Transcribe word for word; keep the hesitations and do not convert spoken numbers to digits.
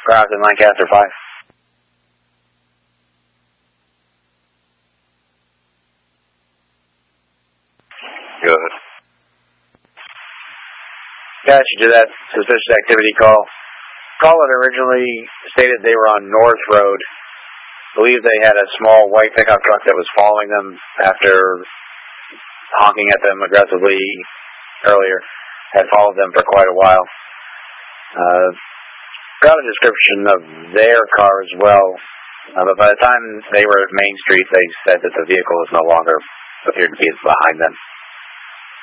Cross in Lancaster five. Good. Got you to that suspicious activity call. Caller originally stated they were on North Road. Believed they had a small white pickup truck that was following them after honking at them aggressively earlier. Had followed them for quite a while. Uh, got a description of their car as well. Uh, but by the time they were at Main Street, they said that the vehicle was no longer appeared to be behind them.